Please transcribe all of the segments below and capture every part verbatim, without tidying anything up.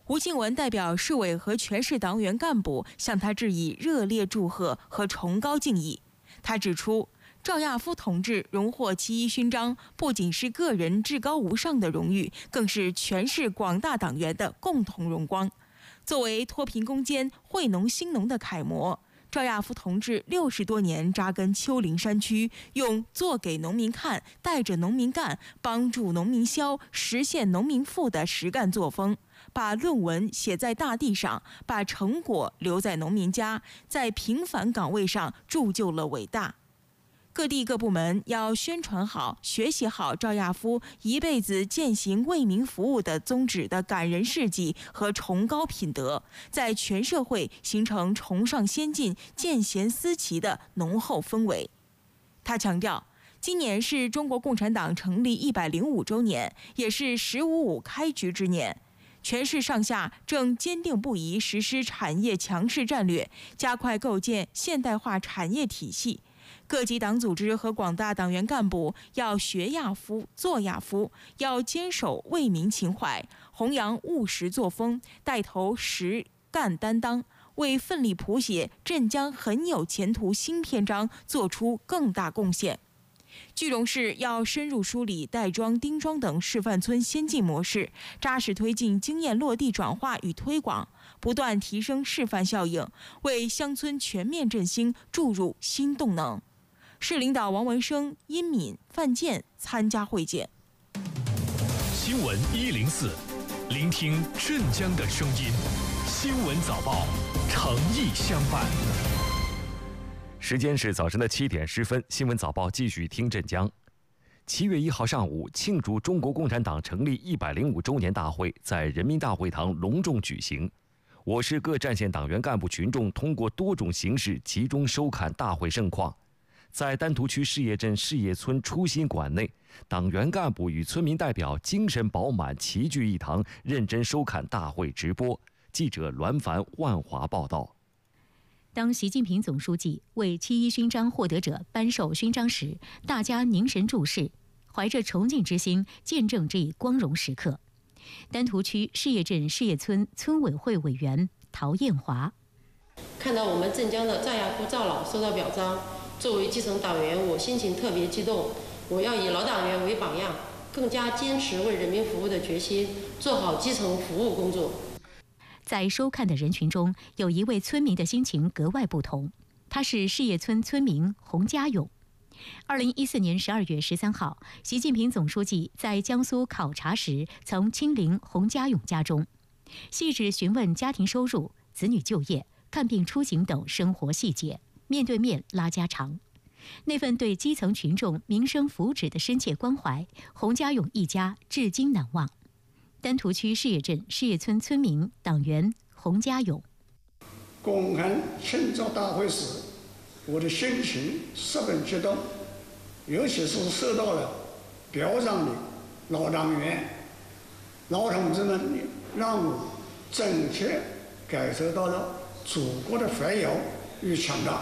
吴敬文代表市委和全市党员干部向他致以热烈祝贺和崇高敬意。他指出，赵亚夫同志荣获七一勋章，不仅是个人至高无上的荣誉，更是全市广大党员的共同荣光。作为脱贫攻坚、惠农兴农的楷模，赵亚夫同志六十多年扎根丘陵山区，用做给农民看、带着农民干、帮助农民消、实现农民富的实干作风，把论文写在大地上，把成果留在农民家，在平凡岗位上铸就了伟大。各地各部门要宣传好、学习好赵亚夫一辈子践行为民服务的宗旨的感人事迹和崇高品德，在全社会形成崇尚先进、见贤思齐的浓厚氛围。他强调，今年是中国共产党成立一百零五周年，也是“十五五”开局之年。全市上下正坚定不移实施产业强势战略，加快构建现代化产业体系。各级党组织和广大党员干部要学亚夫、做亚夫，要坚守为民情怀，弘扬务实作风，带头实干担当，为奋力谱写镇江很有前途新篇章做出更大贡献。句容市要深入梳理袋庄、丁庄等示范村先进模式，扎实推进经验落地转化与推广，不断提升示范效应，为乡村全面振兴注入新动能。市领导王文生、殷敏、范建参加会见。 新闻一零四，聆听镇江的声音。新闻早报，诚意相伴。 时间是早晨的七点十分，新闻早报继续听镇江。七月一号上午，庆祝中国共产党成立一百零五周年大会在人民大会堂隆重举行。我市各战线党员干部群众通过多种形式集中收看大会盛况。在丹徒区事业镇事业村初心馆内，党员干部与村民代表精神饱满，齐聚一堂，认真收看大会直播。记者栾凡、万华报道。 当习近平总书记为七一勋章获得者颁授勋章时，大家凝神注视，怀着崇敬之心，见证这一光荣时刻。丹徒区事业镇事业村村委会委员陶艳华： 看到我们镇江的赵亚夫赵老收到表彰，作为基层党员，我心情特别激动。我要以老党员为榜样，更加坚持为人民服务的决心，做好基层服务工作。 在收看的人群中，有一位村民的心情格外不同，他是事业村村民洪家勇。二零一四年十二月十三号，习近平总书记在江苏考察时，曾亲临洪家勇家中，细致询问家庭收入、子女就业、看病出行等生活细节，面对面拉家常。那份对基层群众民生福祉的深切关怀，洪家勇一家至今难忘。丹徒区事业镇事业村村民党员洪家勇： 公开庆祝大会时，我的心情十分激动，尤其是受到了表彰的老党员、老同志们，让我真切感受到了祖国的繁荣与强大。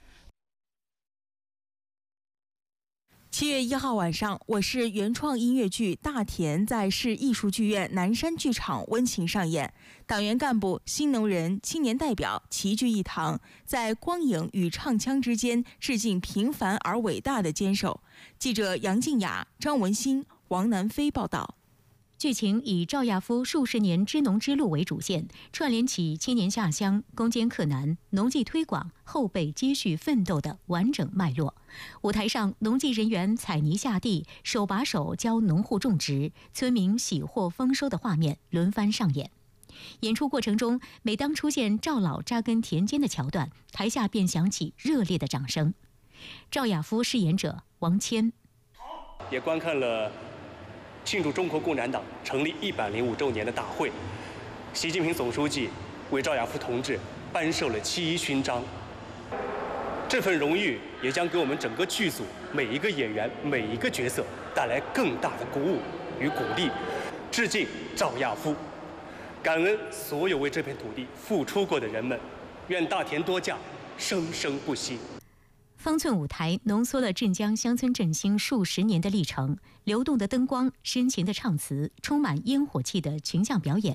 七月一号晚上，我市原创音乐剧《大田》在市艺术剧院南山剧场温情上演，党员干部、新农人、青年代表齐聚一堂，在光影与唱腔之间致敬平凡而伟大的坚守。记者杨静雅、张文新、王南飞报道。 剧情以赵亚夫数十年支农之路为主线，串联起青年下乡、攻坚克难、农技推广、后辈接续奋斗的完整脉络。舞台上，农技人员采泥下地，手把手教农户种植，村民喜获丰收的画面轮番上演。演出过程中，每当出现赵老扎根田间的桥段，台下便响起热烈的掌声。赵亚夫饰演者王谦也观看了庆祝中国共产党成立一百零五周年的大会，习近平总书记为赵亚夫同志颁授了七一勋章。这份荣誉也将给我们整个剧组每一个演员、每一个角色带来更大的鼓舞与鼓励。致敬赵亚夫，感恩所有为这片土地付出过的人们，愿大田多稼，生生不息。 方寸舞台浓缩了镇江乡村振兴数十年的历程，流动的灯光、深情的唱词、充满烟火气的群像表演，